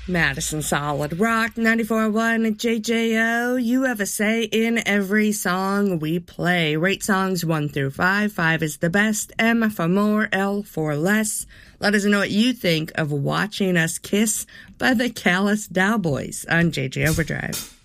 Madison Solid Rock 94.1 JJO. You have a say in every song we play. Rate songs 1 through 5. 5 is the best. M for more, L for less. Let us know what you think of Watching Us Kiss by the Callous Cowboys on JJ Overdrive.